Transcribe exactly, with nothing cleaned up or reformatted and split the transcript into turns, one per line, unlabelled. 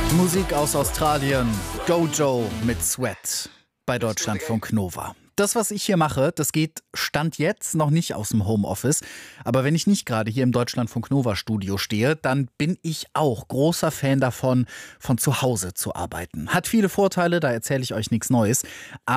Musik aus Australien, Gojo mit Sweat bei Deutschlandfunk Nova. Das, was ich hier mache, das geht Stand jetzt noch nicht aus dem Homeoffice. Aber wenn ich nicht gerade hier im Deutschlandfunk Nova Studio stehe, dann bin ich auch großer Fan davon, von zu Hause zu arbeiten. Hat viele Vorteile, da erzähle ich euch nichts Neues.